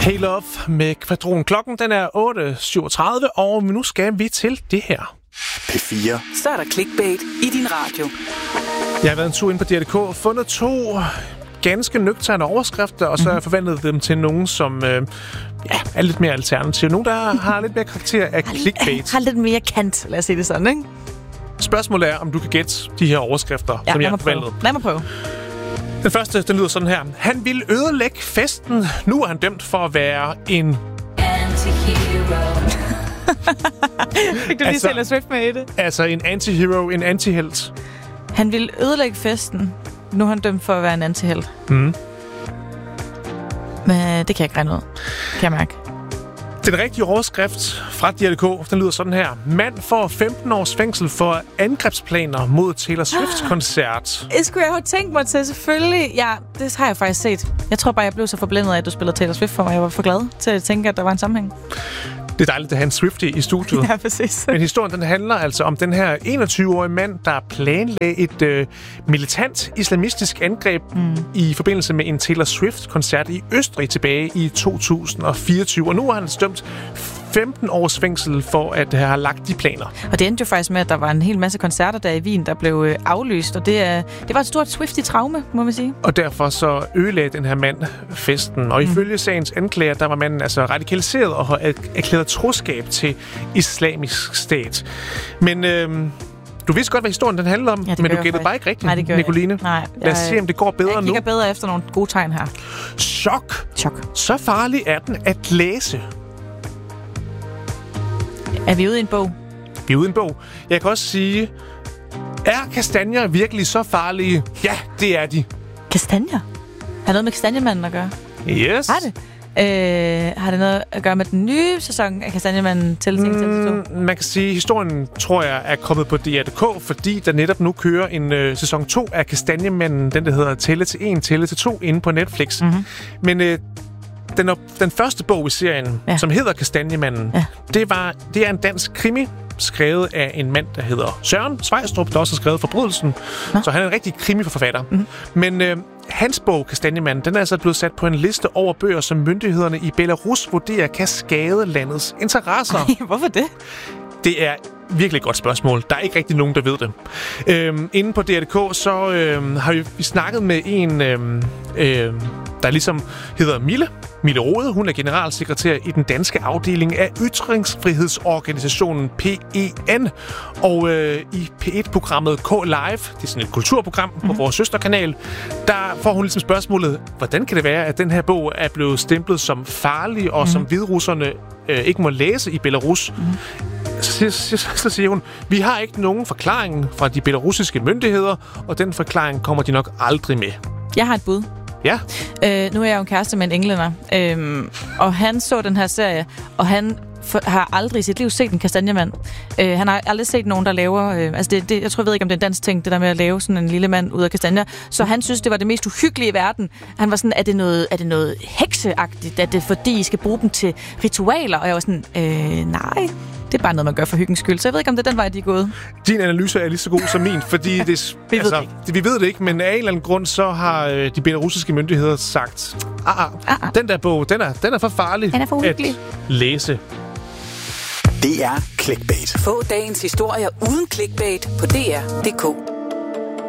Hey Love med Kvadron. Klokken den er 8.37, og nu skal vi til det her. P4. Så er der clickbait i din radio. Jeg har været en tur ind på DR.dk, fundet 2 ganske nøgterne overskrifter, og så har jeg forvandlet dem til nogen, som er lidt mere alternative. Nogen, der har lidt mere karakter af clickbait. Har lidt mere kant, lad os sige det sådan, ikke? Spørgsmålet er, om du kan gætte de her overskrifter, som jeg har forvandlet. Lad mig prøve. Den første, den lyder sådan her. Han ville ødelægge festen. Nu er han dømt for at være en... Fik du lige Taylor Swift med i det? Altså en antihero, en antihelt. Han ville ødelægge festen. Nu er han dømt for at være en antihelt. Mm. Men det kan jeg ikke regne ud. Kan jeg mærke. Den rigtige overskrift fra DR.dk, den lyder sådan her. Mand får 15 års fængsel for angrebsplaner mod Taylor Swifts koncert. Det skulle jeg have tænkt mig til, selvfølgelig. Ja, det har jeg faktisk set. Jeg tror bare, jeg blev så forblændet af, at du spillede Taylor Swift for mig. Jeg var for glad til at tænke, at der var en sammenhæng. Det er dejligt at have en Swiftie i studiet. Ja, præcis. Men historien den handler altså om den her 21-årige mand, der planlagde et militant islamistisk angreb i forbindelse med en Taylor Swift-koncert i Østrig tilbage i 2024. Og nu har han dømt 15 års fængsel for at have lagt de planer. Og det endte jo faktisk med, at der var en hel masse koncerter der i Wien, der blev aflyst. Og det var et stort Swiftie-traume, må man sige. Og derfor så ødelagde den her mand festen. Og ifølge sagens anklager, der var manden altså radikaliseret og har erklæret troskab til islamisk stat. Men du vidste godt, hvad historien den handler om, men du gættede bare ikke rigtigt, Nicoline. Nej, lad os se, om det går bedre nu. Jeg kigger bedre efter nogle gode tegn her. Chok. Så farlig er den at læse. Er vi ude i en bog? Vi er ude i en bog. Jeg kan også sige, er kastanjer virkelig så farlige? Ja, det er de. Kastanjer? Har noget med Kastanjemanden at gøre? Yes. Har det? Har det noget at gøre med den nye sæson af Kastanjemanden til man kan sige, at historien, tror jeg, er kommet på DR.dk, fordi der netop nu kører en sæson 2 af Kastanjemanden, den der hedder Tælle til 1, Tælle til 2, inde på Netflix. Mm-hmm. Men den første bog i serien, som hedder Kastanjemanden, det er en dansk krimi, skrevet af en mand, der hedder Søren Svejstrup, der også har skrevet Forbrydelsen. Så han er en rigtig krimiforfatter. Men hans bog, Kastanjemanden, den er altså blevet sat på en liste over bøger, som myndighederne i Belarus vurderer kan skade landets interesser. Ej, hvorfor det? Det er virkelig et godt spørgsmål. Der er ikke rigtig nogen, der ved det. Inde på DR.dk, så har vi snakket med en, der ligesom hedder Mille Rode. Hun er generalsekretær i den danske afdeling af ytringsfrihedsorganisationen PEN. Og i P1-programmet K-Live, det er sådan et kulturprogram på vores søsterkanal, der får hun ligesom spørgsmålet, hvordan kan det være, at den her bog er blevet stemplet som farlig, og som hviderusserne ikke må læse i Belarus? Så siger hun, vi har ikke nogen forklaring fra de belarusiske myndigheder, og den forklaring kommer de nok aldrig med. Jeg har et bud. Ja. Nu er jeg jo en kæreste med en englænder, og han så den her serie, og han har aldrig i sit liv set en kastanjemand. Han har aldrig set nogen, der laver... jeg tror, jeg ved ikke, om det er en dansk ting, det der med at lave sådan en lille mand ud af kastanjer. Så han synes, det var det mest uhyggelige i verden. Han var sådan, er det noget hekseagtigt? Er det fordi, I skal bruge dem til ritualer? Og jeg var sådan, nej... Det er bare noget, man gør for hyggens skyld. Så jeg ved ikke, om det er den vej, de er gået. Din analyse er lige så god som min, fordi vi ved det ikke, men af en eller anden grund, så har de belarusiske myndigheder sagt, den der bog, den er for farlig at læse. Det er clickbait. Få dagens historier uden clickbait på dr.dk.